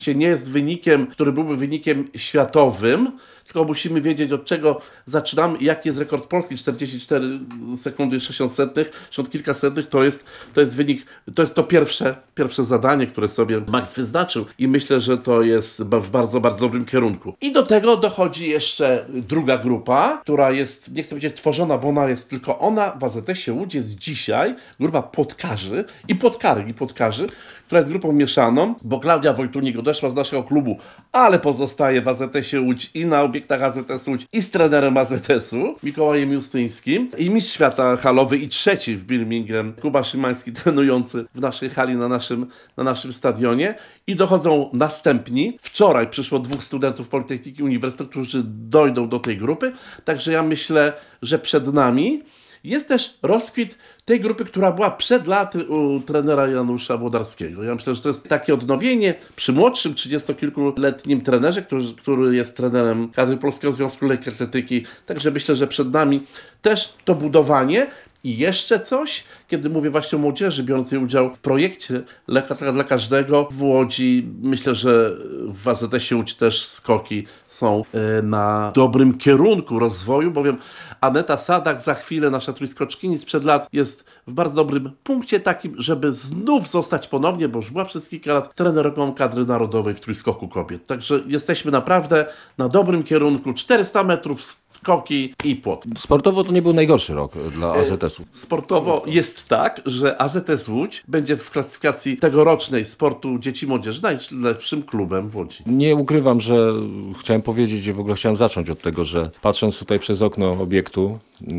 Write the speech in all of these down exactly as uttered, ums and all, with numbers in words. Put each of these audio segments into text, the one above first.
nie jest wynikiem, który byłby wynikiem światowym, tylko musimy wiedzieć, od czego zaczynamy i jaki jest rekord Polski. czterdzieści cztery sekundy sześćdziesiąt setnych, sześćdziesiąt kilka setnych to jest, to jest wynik, to jest to pierwsze, pierwsze zadanie, które sobie Max wyznaczył i myślę, że to jest w bardzo, bardzo dobrym kierunku. I do tego dochodzi jeszcze druga grupa, która jest, nie chcę powiedzieć tworzona, bo ona jest tylko ona w A Z S-ie Łódź jest dzisiaj grupa podkarzy i podkarek i podkarzy, która jest grupą mieszaną, bo Klaudia Wojtunik odeszła z naszego klubu, ale pozostaje w A Z S-ie Łódź i na obiektach A Z S Łódź i z trenerem A Z S-u, Mikołajem Justyńskim i mistrz świata halowy i trzeci w Birmingham, Kuba Szymański trenujący w naszej hali na naszym, na naszym stadionie i dochodzą następni. Wczoraj przyszło dwóch studentów Politechniki Uniwersytetu, którzy dojdą do tej grupy, także ja myślę, że przed nami jest też rozkwit tej grupy, która była przed laty u trenera Janusza Włodarskiego. Ja myślę, że to jest takie odnowienie przy młodszym, trzydziestokilkuletnim trenerze, który, który jest trenerem kadry Polskiego Związku Lekkiej Atletyki. Także myślę, że przed nami też to budowanie. I jeszcze coś, kiedy mówię właśnie o młodzieży biorącej udział w projekcie Lekka dla każdego w Łodzi, myślę, że w A Z S-ie Łódź też skoki są na dobrym kierunku rozwoju, bowiem Aneta Sadak, za chwilę nasza trójskoczkini sprzed lat, jest w bardzo dobrym punkcie takim, żeby znów zostać ponownie, bo już była przez kilka lat trenerką kadry narodowej w trójskoku kobiet. Także jesteśmy naprawdę na dobrym kierunku. czterysta metrów skoki i płot. Sportowo to nie był najgorszy rok dla A Z S-u. Sportowo jest tak, że A Z S Łódź będzie w klasyfikacji tegorocznej sportu dzieci i młodzieży najlepszym klubem w Łodzi. Nie ukrywam, że chciałem powiedzieć i w ogóle chciałem zacząć od tego, że patrząc tutaj przez okno obiektu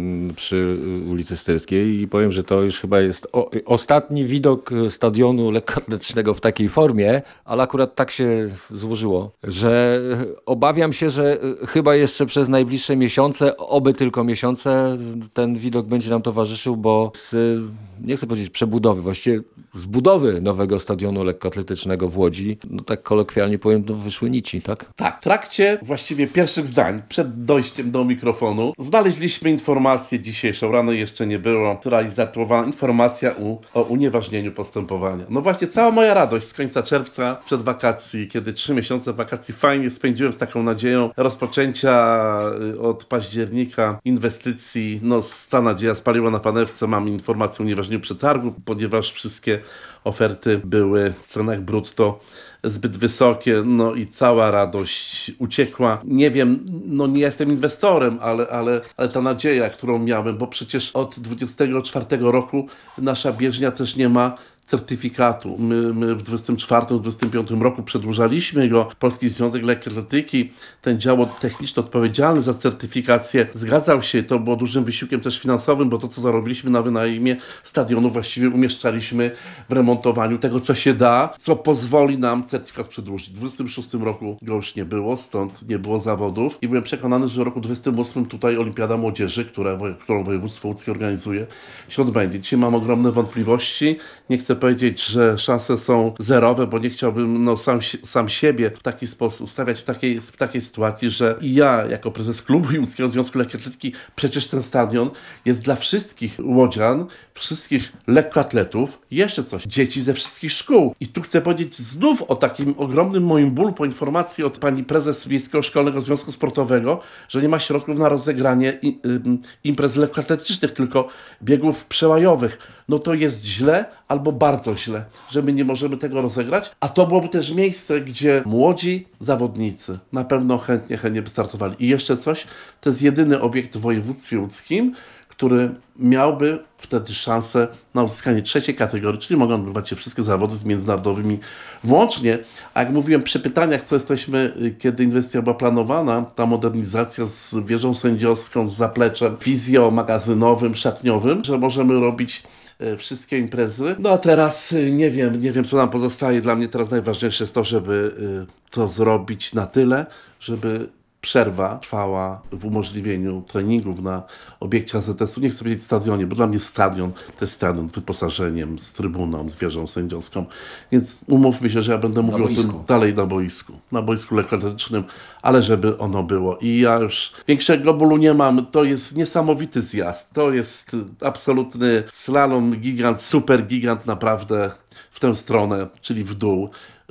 przy ulicy Styrskiej i powiem, że to już chyba jest o, ostatni widok stadionu lekkoatletycznego w takiej formie, ale akurat tak się złożyło, że obawiam się, że chyba jeszcze przez najbliższe miesiące, oby tylko miesiące, ten widok będzie nam towarzyszył, bo z, nie chcę powiedzieć przebudowy, właściwie z budowy nowego stadionu lekkoatletycznego w Łodzi, no tak kolokwialnie powiem, no wyszły nici, tak? Tak, w trakcie właściwie pierwszych zdań, przed dojściem do mikrofonu, znaleźliśmy informację dzisiejszą, rano jeszcze nie było, która jest zatytułowana informacja u, o unieważnieniu postępowania. No właśnie, cała moja radość z końca czerwca, przed wakacji, kiedy trzy miesiące wakacji fajnie spędziłem z taką nadzieją rozpoczęcia od października inwestycji, no ta nadzieja spaliła na panewce, mam informację o unieważnieniu przetargu, ponieważ wszystkie oferty były w cenach brutto zbyt wysokie, no i cała radość uciekła. Nie wiem, no nie jestem inwestorem, ale, ale, ale ta nadzieja, którą miałem, bo przecież od dwudziestego czwartego roku nasza bieżnia też nie ma certyfikatu. My, my w dwudziestym czwartym dwudziestym piątym roku przedłużaliśmy go. Polski Związek Lekkiej Atletyki, ten dział techniczny odpowiedzialny za certyfikację, zgadzał się. To było dużym wysiłkiem też finansowym, bo to, co zarobiliśmy na wynajmie stadionu, właściwie umieszczaliśmy w remontowaniu tego, co się da, co pozwoli nam certyfikat przedłużyć. W dwudziestym szóstym roku go już nie było, stąd nie było zawodów i byłem przekonany, że w roku dwudziestym ósmym tutaj Olimpiada Młodzieży, która, którą województwo łódzkie organizuje, się odbędzie. Dzisiaj mam ogromne wątpliwości. Nie chcę powiedzieć, że szanse są zerowe, bo nie chciałbym no, sam, sam siebie w taki sposób stawiać w takiej, w takiej sytuacji, że ja jako prezes klubu Łódzkiego Związku Lekkiej Atletyki, przecież ten stadion jest dla wszystkich łodzian, wszystkich lekkoatletów, jeszcze coś, dzieci ze wszystkich szkół. I tu chcę powiedzieć znów o takim ogromnym moim bólu po informacji od pani prezes Miejskiego Szkolnego Związku Sportowego, że nie ma środków na rozegranie imprez lekkoatletycznych, tylko biegów przełajowych. No to jest źle albo bardzo źle, że my nie możemy tego rozegrać, a to byłoby też miejsce, gdzie młodzi zawodnicy na pewno chętnie, chętnie by startowali. I jeszcze coś, to jest jedyny obiekt w województwie łódzkim, który miałby wtedy szansę na uzyskanie trzeciej kategorii, czyli mogą odbywać się wszystkie zawody z międzynarodowymi włącznie. A jak mówiłem przy pytaniach, co jesteśmy, kiedy inwestycja była planowana, ta modernizacja z wieżą sędziowską, z zapleczem fizjo-magazynowym, szatniowym, że możemy robić wszystkie imprezy. No a teraz nie wiem, nie wiem co nam pozostaje. Dla mnie teraz najważniejsze jest to, żeby to zrobić na tyle, żeby przerwa trwała w umożliwieniu treningów na obiekcie A Z S-u. Nie chcę powiedzieć stadionie, bo dla mnie stadion to jest stadion z wyposażeniem, z trybuną, z wieżą sędziowską. Więc umówmy się, że ja będę mówił o tym dalej na boisku. Na boisku lekkoatletycznym, ale żeby ono było. I ja już większego bólu nie mam. To jest niesamowity zjazd. To jest absolutny slalom gigant, super gigant naprawdę w tę stronę, czyli w dół.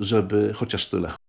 żeby chociaż tyle.